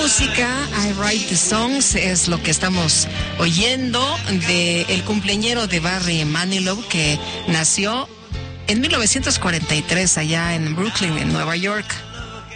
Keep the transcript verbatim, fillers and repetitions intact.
música, I Write the Songs, es lo que estamos oyendo de el cumpleañero de Barry Manilow, que nació en mil novecientos cuarenta y tres allá en Brooklyn, en Nueva York.